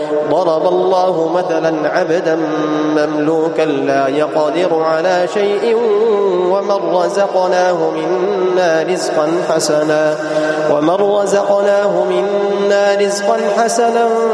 ضرب الله مثلا عبدا مملوكا لا يقدر على شيء ومن رزقناه منا رزقا حسنا